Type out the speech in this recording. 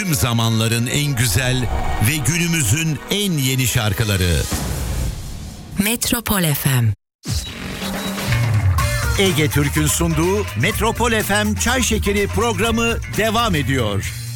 Tüm zamanların en güzel ve günümüzün en yeni şarkıları. Metropol FM. Ege Türk'ün sunduğu Metropol FM Çay Şekeri programı devam ediyor.